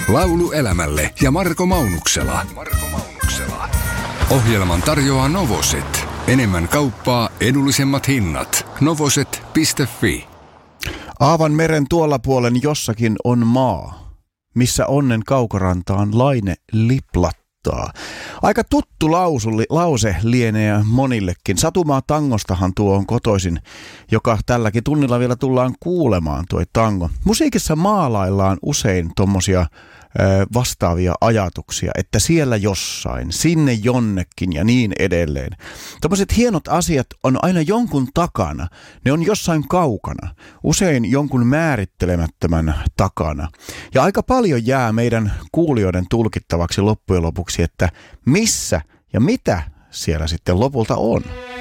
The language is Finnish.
Laulu elämälle ja Marko Maunuksela. Ohjelman tarjoaa Novoset. Enemmän kauppaa, edullisemmat hinnat. Novoset.fi. Aavan meren tuolla puolen jossakin on maa, missä onnen kaukorantaan laine liplattaa. Aika tuttu lause lienee monillekin. Satumaa tangostahan tuo on kotoisin, joka tälläkin tunnilla vielä tullaan kuulemaan tuo tango. Musiikissa maalaillaan usein tommosia vastaavia ajatuksia, että siellä jossain, sinne jonnekin ja niin edelleen. Tämmöiset hienot asiat on aina jonkun takana, ne on jossain kaukana, usein jonkun määrittelemättömän takana. Ja aika paljon jää meidän kuulijoiden tulkittavaksi loppujen lopuksi, että missä ja mitä siellä sitten lopulta on.